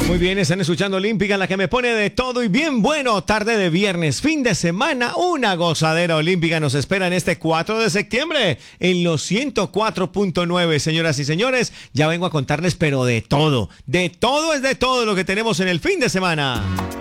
Muy bien, están escuchando Olímpica, la que me pone de todo y bien bueno. Tarde de viernes, fin de semana, una gozadera olímpica nos espera en este 4 de septiembre en los 104.9. Señoras y señores, ya vengo a contarles, pero de todo es de todo lo que tenemos en el fin de semana.